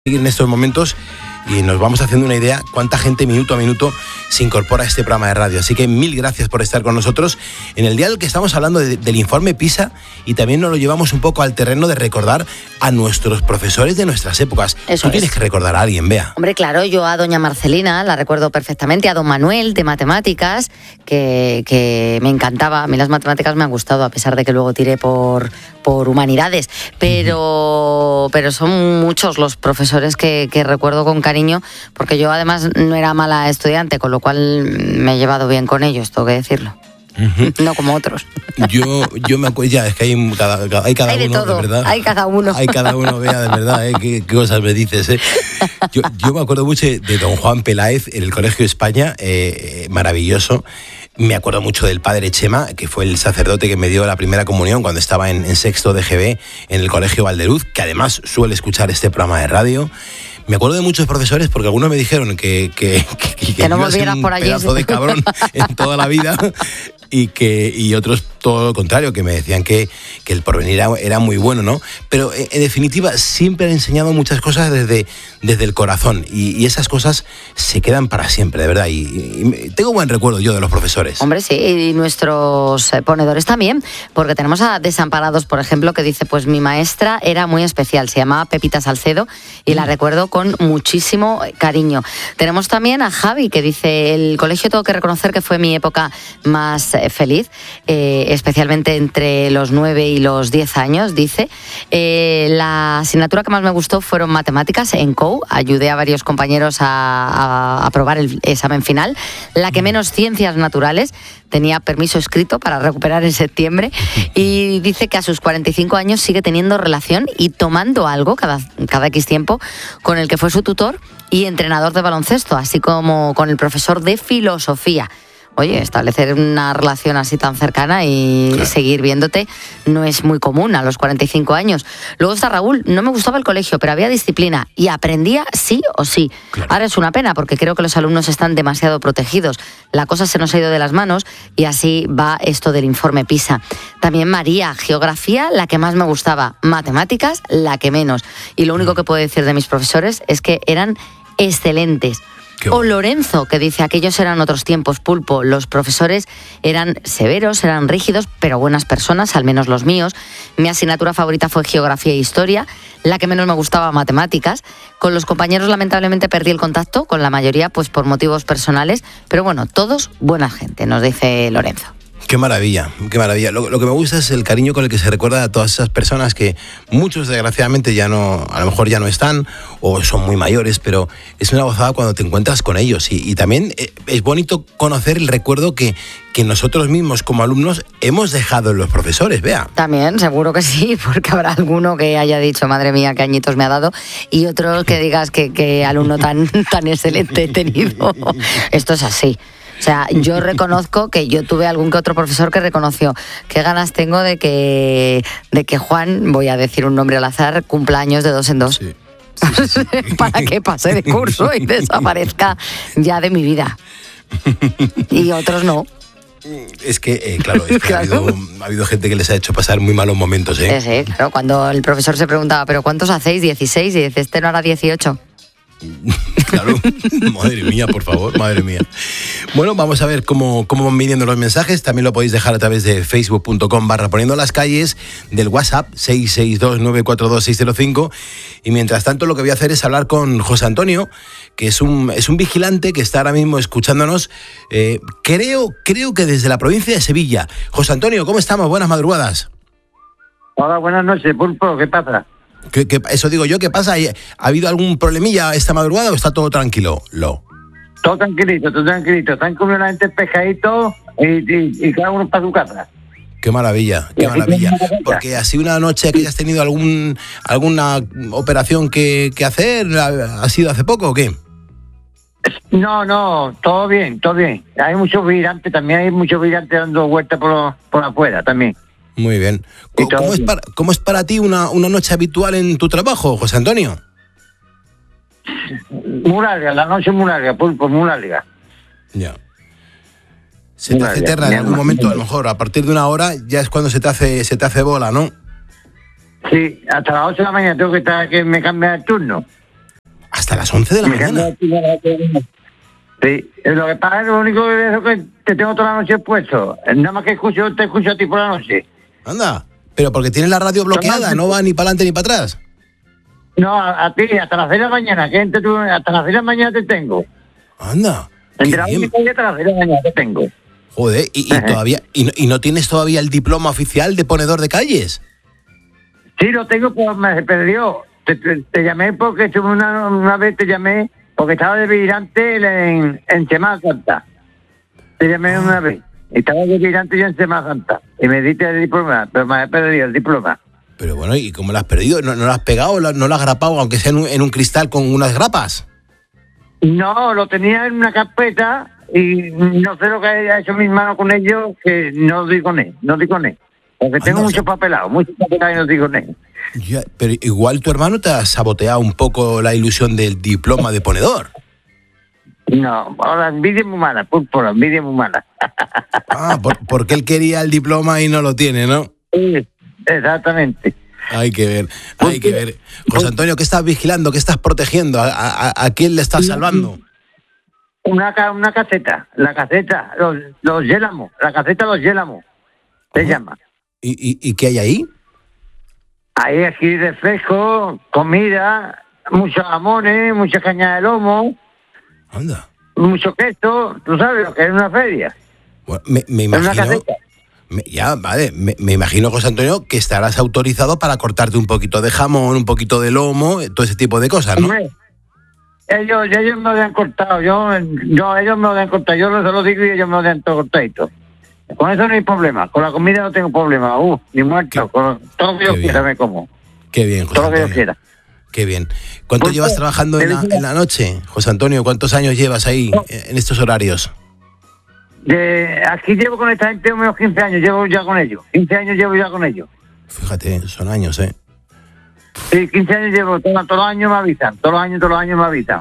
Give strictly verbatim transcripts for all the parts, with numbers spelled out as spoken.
En estos momentos y nos vamos haciendo una idea cuánta gente minuto a minuto se incorpora a este programa de radio. Así que mil gracias por estar con nosotros en el día del que estamos hablando de, del informe PISA, y también nos lo llevamos un poco al terreno de recordar a nuestros profesores de nuestras épocas. Eso Tú es. tienes que recordar a alguien, Bea. Hombre, claro, yo a doña Marcelina la recuerdo perfectamente, a don Manuel de matemáticas, que, que me encantaba. A mí las matemáticas me han gustado, a pesar de que luego tiré por, por humanidades, pero, pero son muchos los profesores que, que recuerdo con cariño, porque yo además no era mala estudiante, con lo cual me he llevado bien con ellos, tengo que decirlo. Uh-huh. No como otros. Yo, yo me acuerdo, ya, es que hay cada, hay cada hay de uno, todo, de verdad. Hay cada uno. Hay cada uno, Bea, de verdad, ¿eh? ¿Qué, qué cosas me dices, eh? Yo, yo me acuerdo mucho de don Juan Peláez en el Colegio de España, eh, maravilloso. Me acuerdo mucho del padre Chema, que fue el sacerdote que me dio la primera comunión cuando estaba en, en sexto de G B en el Colegio Valdeluz, que además suele escuchar este programa de radio. Me acuerdo de muchos profesores porque algunos me dijeron que, que, que, que, que no iba a ser un por allí, pedazo de cabrón en toda la vida, y que y otros todo lo contrario, que me decían que, que el porvenir era, era muy bueno, ¿no? Pero en, en definitiva siempre han enseñado muchas cosas desde, desde el corazón, y, y esas cosas se quedan para siempre, de verdad, y, y tengo buen recuerdo yo de los profesores. Hombre, sí, y nuestros ponedores también, porque tenemos a Desamparados, por ejemplo, que dice, pues mi maestra era muy especial, se llamaba Pepita Salcedo y la recuerdo con muchísimo cariño. Tenemos también a Javi, que dice, el colegio tengo que reconocer que fue mi época más eh, feliz, eh, especialmente entre los nueve y los diez años, dice. Eh, la asignatura que más me gustó fueron matemáticas en C O U, ayudé a varios compañeros a, a aprobar el examen final. La que menos, ciencias naturales, tenía permiso escrito para recuperar en septiembre, y dice que a sus cuarenta y cinco años sigue teniendo relación y tomando algo cada, cada X tiempo con el que fue su tutor y entrenador de baloncesto, así como con el profesor de filosofía. Oye, establecer una relación así tan cercana y claro, seguir viéndote no es muy común a los cuarenta y cinco años. Luego está Raúl, no me gustaba el colegio, pero había disciplina y aprendía sí o sí. Claro. Ahora es una pena porque creo que los alumnos están demasiado protegidos. La cosa se nos ha ido de las manos y así va esto del informe PISA. También María, geografía, la que más me gustaba, matemáticas, la que menos. Y lo único que puedo decir de mis profesores es que eran excelentes. O Lorenzo, que dice, aquellos eran otros tiempos, Pulpo. Los profesores eran severos, eran rígidos, pero buenas personas, al menos los míos. Mi asignatura favorita fue geografía e historia, la que menos me gustaba, matemáticas. Con los compañeros lamentablemente perdí el contacto, con la mayoría pues por motivos personales, pero bueno, todos buena gente, nos dice Lorenzo. Qué maravilla, qué maravilla. Lo, lo que me gusta es el cariño con el que se recuerda a todas esas personas que muchos desgraciadamente ya no, a lo mejor ya no están o son muy mayores, pero es una gozada cuando te encuentras con ellos, y, y también es bonito conocer el recuerdo que, que nosotros mismos como alumnos hemos dejado en los profesores, Bea. También, seguro que sí, porque habrá alguno que haya dicho, madre mía, qué añitos me ha dado, y otro que digas que, que alumno tan, tan excelente he tenido. Esto es así. O sea, yo reconozco que yo tuve algún que otro profesor que reconoció qué ganas tengo de que, de que Juan, voy a decir un nombre al azar, cumpla años de dos en dos. Sí. Sí, sí, sí. Para que pase de curso y desaparezca ya de mi vida. Y otros no. Es que, eh, claro, es que claro. Ha, habido, ha habido gente que les ha hecho pasar muy malos momentos, ¿eh? Sí, sí, claro. Cuando el profesor se preguntaba, ¿pero cuántos hacéis? dieciséis, y dice, este no hará dieciocho. Claro, madre mía, por favor, madre mía. Bueno, vamos a ver cómo, cómo van viniendo los mensajes. También lo podéis dejar a través de facebook punto com barra poniendo las calles, del WhatsApp seis seis dos nueve cuatro dos seis cero cinco. Y mientras tanto lo que voy a hacer es hablar con José Antonio, que es un, es un vigilante que está ahora mismo escuchándonos, eh, creo, creo que desde la provincia de Sevilla. José Antonio, ¿cómo estamos? Buenas madrugadas. Hola, buenas noches, Pulpo, ¿qué pasa? ¿Qué, qué, eso digo yo, ¿qué pasa? ¿Ha habido algún problemilla esta madrugada o está todo tranquilo? Lo. Todo tranquilito, todo tranquilito. Están comiendo la gente pescadito y, y, y cada uno para su casa. Qué maravilla, qué maravilla. Porque así una noche que hayas tenido algún alguna operación que, que hacer, ¿ha sido hace poco o qué? No, no, todo bien, todo bien. Hay muchos vigilantes, también hay muchos vigilantes dando vueltas por, por afuera también. Muy bien. ¿Cómo, ¿Cómo, es para, ¿Cómo es para ti una, una noche habitual en tu trabajo, José Antonio? Muy larga, la noche muy larga, Pulpo, muy larga. Ya. Se te hace eterna en algún momento, a lo mejor, a partir de una hora ya es cuando se te hace se te hace bola, ¿no? Sí, hasta las ocho de la mañana tengo que estar que me cambie el turno. Hasta las once de la Me mañana. Sí, lo que pasa es lo único que es que te tengo toda la noche puesto. Nada más que escucho, te escucho a ti por la noche. Anda, pero porque tienes la radio bloqueada, no va ni para adelante ni para atrás. No, a, a ti, hasta las seis de la mañana, que entre tú, hasta las seis de la mañana te tengo. Anda, qué Entre las bien. once y hasta las seis de la mañana te tengo. Joder, y, y todavía y no, y no tienes todavía el diploma oficial de ponedor de calles. Sí, lo tengo, pues me perdió. Te, te, te llamé porque estuve una, una vez, te llamé porque estaba de vigilante en, en Semana Santa. Te llamé una vez. Estaba de vigilante yo en Semana Santa. Y me diste el diploma, pero me he perdido el diploma. Pero bueno, ¿y cómo lo has perdido? ¿No, no lo has pegado? ¿No lo has grapado, aunque sea en un, en un cristal con unas grapas? No, lo tenía en una carpeta y no sé lo que haya hecho mi mano con ello, que no doy con él, no doy con él. Porque Ah, tengo no, mucho o sea- papelado, mucho papelado y no doy con él. Ya, pero igual tu hermano te ha saboteado un poco la ilusión del diploma de ponedor. No, ahora envidia es muy mala, por la envidia es muy mala. Ah, por- porque él quería el diploma y no lo tiene, ¿no? Sí, exactamente. Hay que ver, hay que ver. José Antonio, ¿qué estás vigilando? ¿Qué estás protegiendo? ¿A, a, a quién le estás salvando? Una, ca- una caseta, la caseta, los, los Yélamos, la caseta Los Yélamos, se Ajá. llama. ¿Y, y, y qué hay ahí? Ahí aquí refresco, comida, muchos jamones, mucha caña de lomo, Anda. mucho queso, tú sabes lo que es una feria. Bueno, me, me Es una imagino... caseta. me- ya, vale. Me, me imagino, José Antonio, que estarás autorizado para cortarte un poquito de jamón, un poquito de lomo, todo ese tipo de cosas, ¿no? Hombre, ellos, ellos me lo habían cortado, yo, yo, ellos me lo habían cortado, yo se lo digo y ellos me lo habían cortado. Con eso no hay problema, con la comida no tengo problema, uh, ni muerto, Qué- con todo lo que yo qué bien. quiera me como, Qué bien, José todo lo que yo Antonio. quiera. Qué bien. ¿Cuánto Pues, llevas trabajando en la, en la noche, José Antonio? ¿Cuántos años llevas ahí en estos horarios? De, aquí llevo con esta gente unos quince años, llevo ya con ellos, quince años llevo ya con ellos. Fíjate, son años, ¿eh? Sí, quince años llevo, todos, todos los años me avisan, todos los años, todos los años me avisan.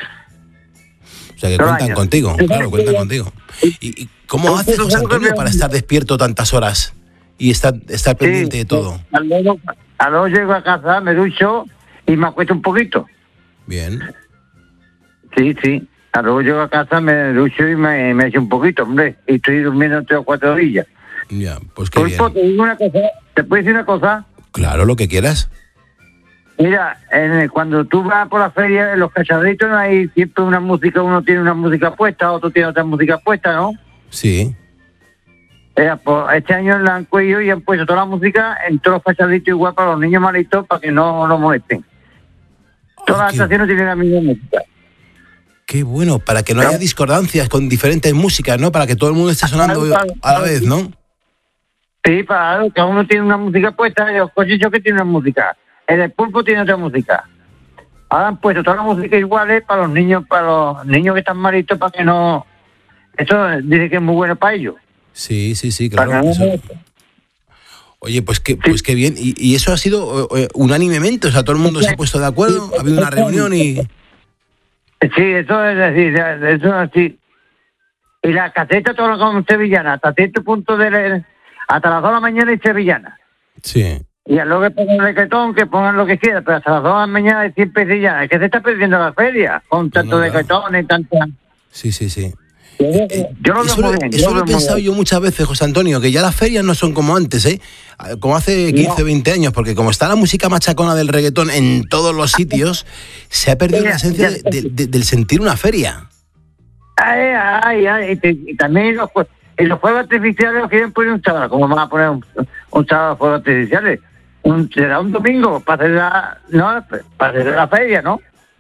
O sea, que Todo cuentan año. contigo, claro, cuentan contigo. ¿Y, y cómo haces, José Antonio, para estar despierto tantas horas y estar, estar pendiente de todo? A luego, a luego llego a casa, me ducho y me acuesto un poquito. Bien. Sí, sí. A luego llego a casa, me ducho y me, me echo un poquito, hombre. Y estoy durmiendo tres o cuatro horillas. Ya, pues qué bien. Pulpo, te digo una cosa, ¿te puedo decir una cosa? Claro, lo que quieras. Mira, en el- cuando tú vas por la feria, en los cacharritos no hay siempre una música, uno tiene una música puesta, otro tiene otra música puesta, ¿no? Sí. Eh, pues este año la han cogido y han puesto toda la música en todos los cacharritos igual para los niños malitos, para que no los molesten. Todas Ah, las qué, estaciones tienen la misma música. qué bueno, para que no haya discordancias con diferentes músicas, ¿no? Para que todo el mundo esté sonando a la vez, ¿no? Sí, para cada uno tiene una música puesta, y los cochichos que tienen una música. El del pulpo tiene otra música. Ahora han puesto toda la música iguales para los niños, para los niños que están malitos, para que no... Eso dice que es muy bueno para ellos. Sí, sí, sí, Para claro. que no Eso- molesten. Oye, pues qué, pues qué bien. ¿Y, y eso ha sido eh, unánimemente? O sea, todo el mundo se ha puesto de acuerdo, ha habido una reunión y... Sí, eso es decir, eso es así. Y la caseta todo lo como sevillana, hasta cierto punto de... Hasta las dos de la mañana es sevillana. Sí. Y a lo que pongan el decretón, que pongan lo que quieran, pero hasta las dos de la mañana es siempre sevillana. Es que se está perdiendo la feria, con tanto no, decretón y tanta... Sí, sí, sí. Yo Eh, lo veo eso muy lo, bien, eso yo lo lo he veo muy pensado bien. yo muchas veces, José Antonio, que ya las ferias no son como antes, ¿eh? Como hace quince, No. veinte años, porque como está la música machacona del reggaetón en todos los sitios, se ha perdido Ya, la esencia ya. de- de- de- del sentir una feria. Ay, ay, ay, y, te- y también los, jue- y los fuegos artificiales los quieren poner un sábado. ¿Cómo van a poner un, un sábado de fuegos artificiales? Un, será un domingo para hacer la, no, para hacer la feria, ¿no?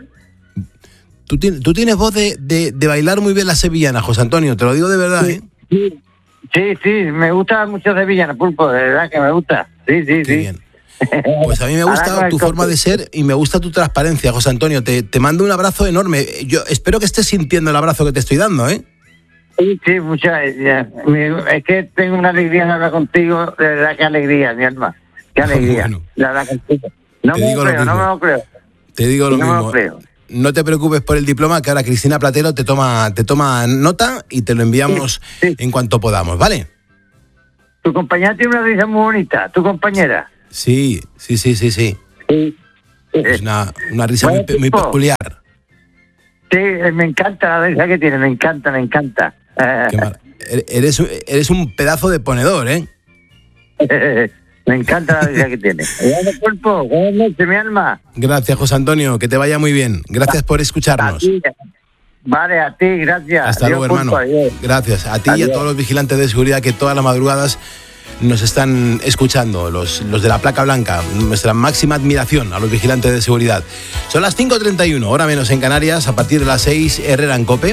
Tú tienes, tú tienes voz de, de- de bailar muy bien la sevillana, José Antonio, te lo digo de verdad, ¿eh? Sí, sí, sí, me gusta mucho sevillana, pulpo, de verdad que me gusta. Sí, sí, Qué sí. bien. Pues a mí me Ahora gusta con el tu forma coche. de ser y me gusta tu transparencia, José Antonio. Te, te mando un abrazo enorme. Yo espero que estés sintiendo el abrazo que te estoy dando, ¿eh? Sí, sí, muchas. ya, mi- Es que tengo una alegría en hablar contigo, de verdad, qué alegría, mi alma. Qué alegría. Bueno. de hablar contigo. No Te me digo lo lo creo, no mismo. me lo creo. Te digo lo No me mismo. lo creo. No te preocupes por el diploma, que ahora Cristina Platero te toma, te toma nota y te lo enviamos Sí, sí. en cuanto podamos, ¿vale? Tu compañera tiene una risa muy bonita, tu compañera. Sí, sí, sí, sí, sí. Sí. Es una, una risa Bueno, muy, pe- muy tipo. peculiar. Sí, me encanta la risa que tiene, me encanta, me encanta. Qué mal. Eres, eres un pedazo de ponedor, ¿eh? Me encanta la risa que tiene. Buenas cuerpo, buenas noches, mi alma. Gracias, José Antonio, que te vaya muy bien. Gracias por escucharnos. A ti. Vale, a ti, gracias. Hasta Adiós, luego, hermano. Adiós. Gracias. A ti Adiós. y a todos los vigilantes de seguridad que todas las madrugadas nos están escuchando, los, los de la placa blanca. Nuestra máxima admiración a los vigilantes de seguridad. Son las cinco treinta y uno, hora menos en Canarias, a partir de las seis, Herrera en COPE.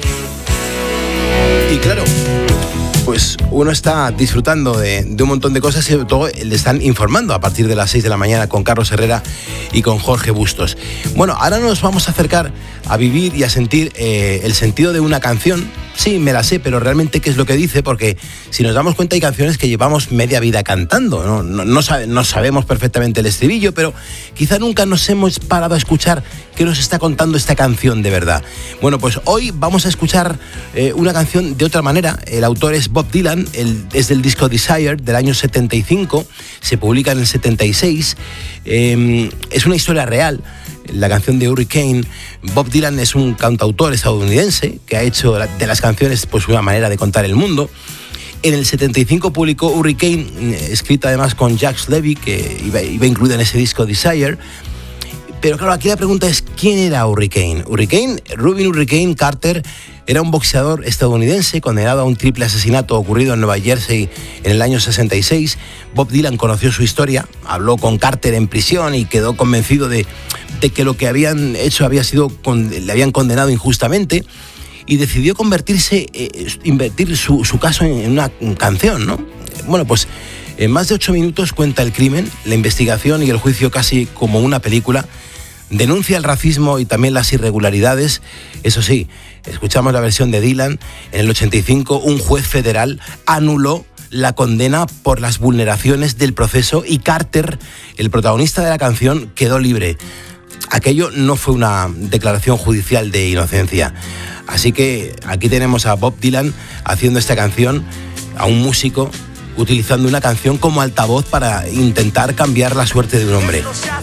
Y claro, pues uno está disfrutando de, de un montón de cosas y sobre todo le están informando a partir de las seis de la mañana con Carlos Herrera y con Jorge Bustos. Bueno, ahora nos vamos a acercar a vivir y a sentir eh, el sentido de una canción. Sí, me la sé, pero realmente qué es lo que dice, porque si nos damos cuenta hay canciones que llevamos media vida cantando, ¿no? No, no, sabe, no sabemos perfectamente el estribillo, pero quizá nunca nos hemos parado a escuchar qué nos está contando esta canción de verdad. Bueno, pues hoy vamos a escuchar eh, una canción de otra manera. El autor es Bob Dylan, el, es del disco Desire del año setenta y cinco, se publica en el setenta y seis, eh, es una historia real. La canción de Hurricane. Bob Dylan es un cantautor estadounidense que ha hecho de las canciones pues una manera de contar el mundo. En el setenta y cinco publicó Hurricane, escrita además con Jacques Levy, que iba, iba incluida en ese disco Desire. Pero claro, aquí la pregunta es, ¿quién era Hurricane? Hurricane, Rubin Hurricane Carter, era un boxeador estadounidense condenado a un triple asesinato ocurrido en Nueva Jersey en el año sesenta y seis. Bob Dylan conoció su historia, habló con Carter en prisión y quedó convencido de, de que lo que habían hecho había sido, le habían condenado injustamente, y decidió convertirse, eh, invertir su, su caso en una canción, ¿no? Bueno, pues en más de ocho minutos cuenta el crimen, la investigación y el juicio casi como una película. Denuncia el racismo y también las irregularidades. Eso sí, escuchamos la versión de Dylan. En el ochenta y cinco, un juez federal anuló la condena por las vulneraciones del proceso y Carter, el protagonista de la canción, quedó libre. Aquello no fue una declaración judicial de inocencia. Así que aquí tenemos a Bob Dylan haciendo esta canción, a un músico utilizando una canción como altavoz para intentar cambiar la suerte de un hombre.